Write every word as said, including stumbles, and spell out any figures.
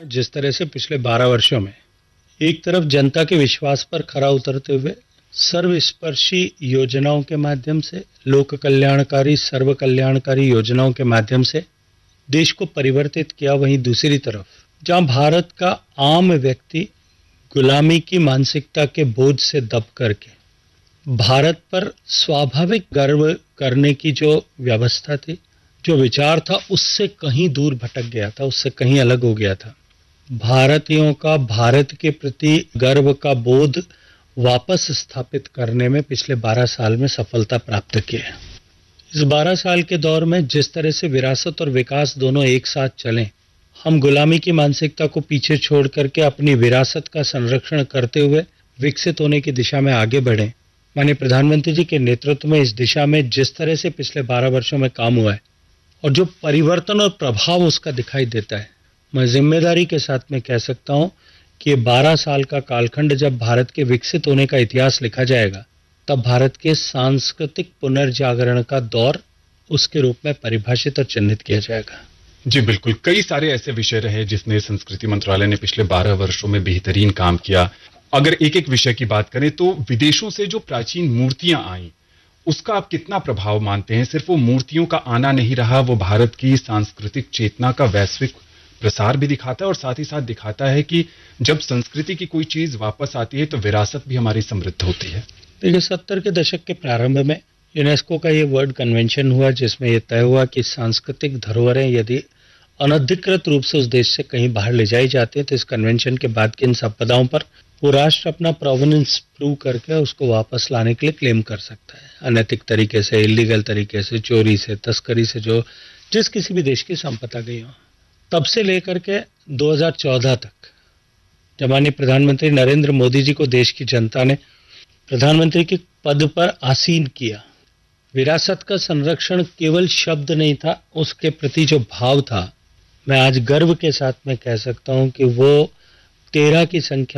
जिस तरह से पिछले बारह वर्षों में एक तरफ जनता के विश्वास पर खरा उतरते हुए सर्वस्पर्शी योजनाओं के माध्यम से, लोक कल्याणकारी सर्व कल्याणकारी योजनाओं के माध्यम से देश को परिवर्तित किया, वहीं दूसरी तरफ जहां भारत का आम व्यक्ति गुलामी की मानसिकता के बोझ से दब करके भारत पर स्वाभाविक गर्व करने की जो व्यवस्था थी, जो विचार था, उससे कहीं दूर भटक गया था, उससे कहीं अलग हो गया था। भारतीयों का भारत के प्रति गर्व का बोध वापस स्थापित करने में पिछले बारह साल में सफलता प्राप्त की है। इस बारह साल के दौर में जिस तरह से विरासत और विकास दोनों एक साथ चलें, हम गुलामी की मानसिकता को पीछे छोड़ करके अपनी विरासत का संरक्षण करते हुए विकसित होने की दिशा में आगे बढ़ें। माननीय प्रधानमंत्री जी के नेतृत्व में इस दिशा में जिस तरह से पिछले बारह वर्षों में काम हुआ है और जो परिवर्तन और प्रभाव उसका दिखाई देता है, मैं जिम्मेदारी के साथ में कह सकता हूं कि बारह साल का कालखंड जब भारत के विकसित होने का इतिहास लिखा जाएगा, तब भारत के सांस्कृतिक पुनर्जागरण का दौर उसके रूप में परिभाषित और चिन्हित किया जाएगा। जी बिल्कुल, कई सारे ऐसे विषय रहे जिसने संस्कृति मंत्रालय ने पिछले बारह वर्षों में बेहतरीन काम किया। अगर एक एक विषय की बात करें तो विदेशों से जो प्राचीन मूर्तियां आई, उसका आप कितना प्रभाव मानते हैं? सिर्फ वो मूर्तियों का आना नहीं रहा, वो भारत की सांस्कृतिक चेतना का वैश्विक प्रसार भी दिखाता है और साथ ही साथ दिखाता है कि जब संस्कृति की कोई चीज वापस आती है तो विरासत भी हमारी समृद्ध होती है। देखिए, सत्तर के दशक के प्रारंभ में यूनेस्को का ये वर्ल्ड कन्वेंशन हुआ, जिसमें यह तय हुआ कि सांस्कृतिक धरोहरें यदि अनधिकृत रूप से उस देश से कहीं बाहर ले जाई जाती है, तो इस कन्वेंशन के बाद की इन संपदाओं पर वो राष्ट्र अपना प्रोवेनेंस प्रूव करके उसको वापस लाने के लिए क्लेम कर सकता है। अनैतिक तरीके से, इलीगल तरीके से, चोरी से, तस्करी से जो जिस किसी भी देश की संपदा गई हो। तब से लेकर के दो हज़ार चौदह तक, जब माननीय प्रधानमंत्री नरेंद्र मोदी जी को देश की जनता ने प्रधानमंत्री के पद पर आसीन किया, विरासत का संरक्षण केवल शब्द नहीं था, उसके प्रति जो भाव था, मैं आज गर्व के साथ में कह सकता हूं कि वो तेरह की संख्या